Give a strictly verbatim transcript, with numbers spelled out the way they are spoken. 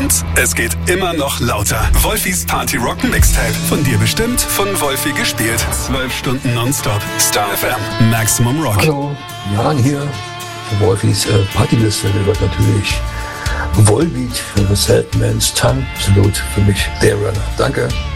Und es geht immer noch lauter. Wolfis Party Rock Mixtape. Von dir bestimmt, von Wolfi gespielt. Zwölf Stunden nonstop. Star F M. Maximum Rock. Hallo, Jan hier. Wolfis äh, Partyliste, der wird natürlich Volbeat, Sad Man's Tongue. Absolut für mich der Runner. Danke.